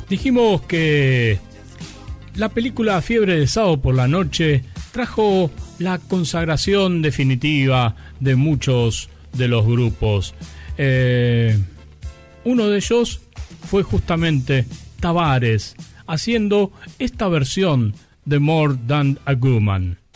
Dijimos que la película Fiebre de Sábado por la Noche trajo la consagración definitiva de muchos de los grupos. Uno de ellos fue justamente Tavares, haciendo esta versión de More Than a Woman.